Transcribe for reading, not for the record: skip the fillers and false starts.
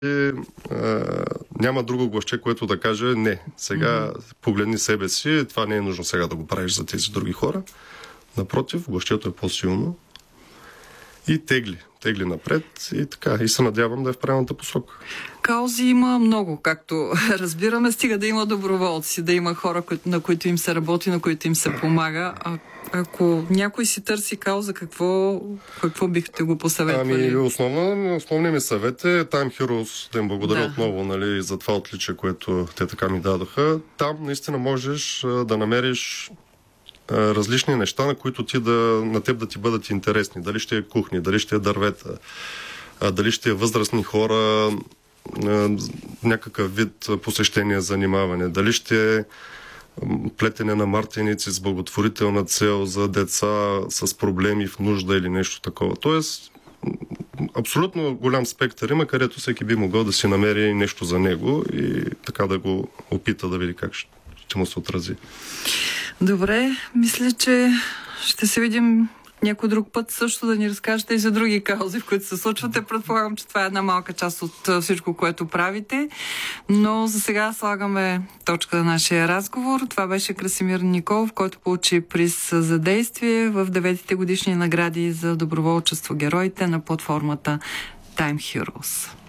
няма друго гласче, което да каже не. Сега погледни себе си, това не е нужно сега да го правиш за тези други хора. Напротив, гласчето е по-силно и тегли напред и така. И се надявам да е в правилната посока. Каузи има много, както разбираме, стига да има доброволци, да има хора, на които им се работи, на които им се помага. Ако някой си търси кауза, какво бихте го посъветвали? Основният ми съвет е Time Heroes, да им благодаря отново за това отличие, което те така ми дадоха. Там наистина можеш да намериш различни неща, на които на теб да ти бъдат интересни. Дали ще е кухни, дали ще е дървета, дали ще е възрастни хора, някакъв вид посещение, занимаване, дали ще е плетене на мартеници с благотворителна цел за деца с проблеми в нужда или нещо такова. Тоест, абсолютно голям спектър има, където всеки би могъл да си намери нещо за него и така да го опита да види как ще му се отрази. Добре, мисля, че ще се видим някой друг път също да ни разкажете и за други каузи, в които се случвате. Предполагам, че това е една малка част от всичко, което правите. Но за сега слагаме точка на нашия разговор. Това беше Красимир Николов, който получи приз за действие в 9-те годишни награди за доброволчество героите на платформата Time Heroes.